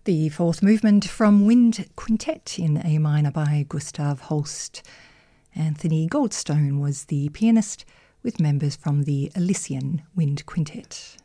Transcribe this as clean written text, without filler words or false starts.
The fourth movement from Wind Quintet in A minor by Gustav Holst. Anthony Goldstone was the pianist, with members from the Elysian Wind Quintet.